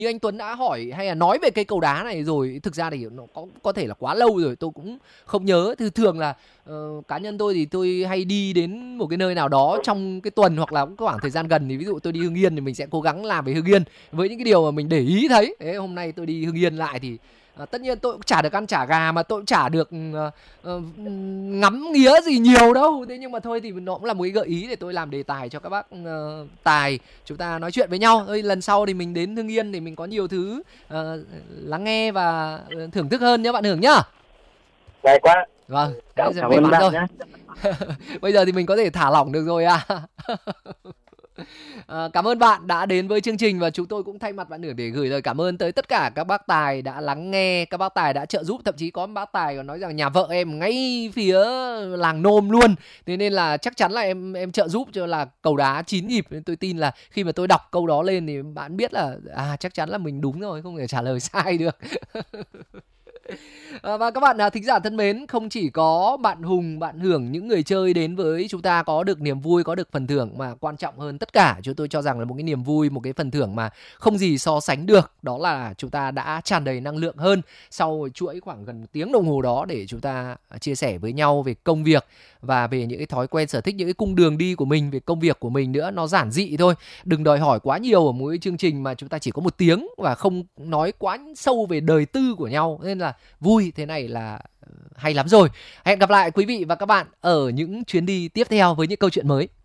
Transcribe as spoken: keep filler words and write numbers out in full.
như anh Tuấn đã hỏi hay là nói về cây cầu đá này rồi, thực ra thì nó có có thể là quá lâu rồi tôi cũng không nhớ. Thì thường là uh, cá nhân tôi thì tôi hay đi đến một cái nơi nào đó trong cái tuần hoặc là cũng có khoảng thời gian gần, thì ví dụ tôi đi Hưng Yên thì mình sẽ cố gắng làm về Hưng Yên với những cái điều mà mình để ý thấy. Thế hôm nay tôi đi Hưng Yên lại thì À, tất nhiên tôi cũng chả được ăn chả gà, mà tôi cũng chả được uh, uh, ngắm nghía gì nhiều đâu. Thế nhưng mà thôi thì nó cũng là một cái gợi ý để tôi làm đề tài cho các bác uh, tài chúng ta nói chuyện với nhau. Thôi lần sau thì mình đến Hưng Yên thì mình có nhiều thứ uh, lắng nghe và thưởng thức hơn nhé bạn Hưởng nhá. Hay quá. Vâng, Cảm, cảm ơn bạn nhé. Bây giờ thì mình có thể thả lỏng được rồi à. À, cảm ơn bạn đã đến với chương trình, và chúng tôi cũng thay mặt bạn Hưởng để gửi lời cảm ơn tới tất cả các bác tài đã lắng nghe, các bác tài đã trợ giúp. Thậm chí có bác tài còn nói rằng nhà vợ em ngay phía làng Nôm luôn, thế nên là chắc chắn là em em trợ giúp cho là cầu đá chín nhịp. Nên tôi tin là khi mà tôi đọc câu đó lên thì bạn biết là à chắc chắn là mình đúng rồi, không thể trả lời sai được. À, và các bạn à, thính giả thân mến, không chỉ có bạn Hùng, bạn Hưởng, những người chơi đến với chúng ta có được niềm vui, có được phần thưởng, mà quan trọng hơn tất cả chúng tôi cho rằng là một cái niềm vui, một cái phần thưởng mà không gì so sánh được, đó là chúng ta đã tràn đầy năng lượng hơn sau chuỗi khoảng gần một tiếng đồng hồ đó để chúng ta chia sẻ với nhau về công việc và về những cái thói quen sở thích, những cái cung đường đi của mình, về công việc của mình nữa. Nó giản dị thôi, đừng đòi hỏi quá nhiều ở mỗi chương trình mà chúng ta chỉ có một tiếng và không nói quá sâu về đời tư của nhau, nên là vui thế này là hay lắm rồi. Hẹn gặp lại quý vị và các bạn ở những chuyến đi tiếp theo với những câu chuyện mới.